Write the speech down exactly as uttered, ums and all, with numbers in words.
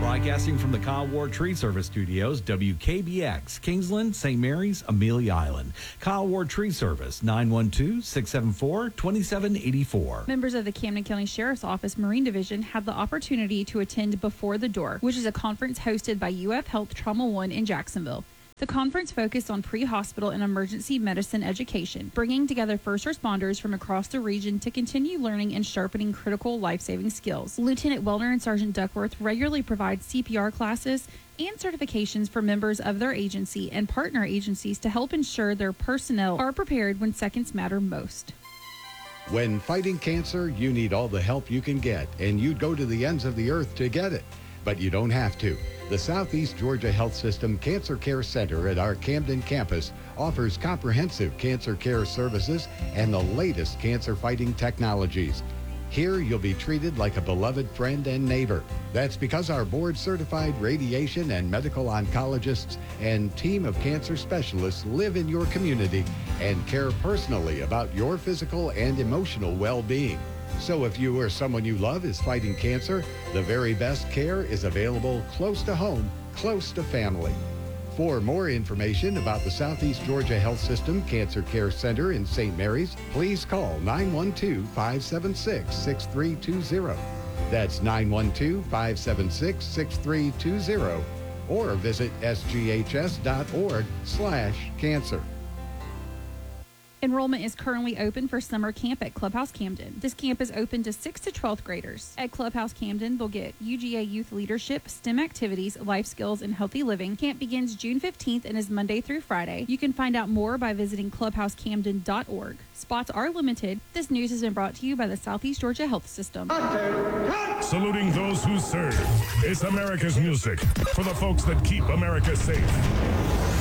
Broadcasting from the Kyle Ward Tree Service Studios, W K B X, Kingsland, Saint Mary's, Amelia Island. Kyle Ward Tree Service, nine one two, six seven four, two seven eight four. Members of the Camden County Sheriff's Office Marine Division had the opportunity to attend Before the Door, which is a conference hosted by U F Health Trauma One in Jacksonville. The conference focused on pre-hospital and emergency medicine education, bringing together first responders from across the region to continue learning and sharpening critical life-saving skills. Lieutenant Wellner and Sergeant Duckworth regularly provide C P R classes and certifications for members of their agency and partner agencies to help ensure their personnel are prepared when seconds matter most. When fighting cancer, you need all the help you can get, and you'd go to the ends of the earth to get it. But you don't have to. The Southeast Georgia Health System Cancer Care Center at our Camden campus offers comprehensive cancer care services and the latest cancer-fighting technologies. Here, you'll be treated like a beloved friend and neighbor. That's because our board-certified radiation and medical oncologists and team of cancer specialists live in your community and care personally about your physical and emotional well-being. So if you or someone you love is fighting cancer, the very best care is available close to home, close to family. For more information about the Southeast Georgia Health System Cancer Care Center in Saint Mary's, please call nine one two, five seven six, six three two zero. That's nine one two, five seven six, six three two zero. Or visit s g h s dot org slash cancer. Enrollment is currently open for summer camp at Clubhouse Camden. This camp is open to sixth to twelfth graders. At Clubhouse Camden, they'll get U G A youth leadership, STEM activities, life skills, and healthy living. Camp begins June fifteenth and is Monday through Friday. You can find out more by visiting clubhouse camden dot org. Spots are limited. This news has been brought to you by the Southeast Georgia Health System. Saluting those who serve. It's America's music for the folks that keep America safe.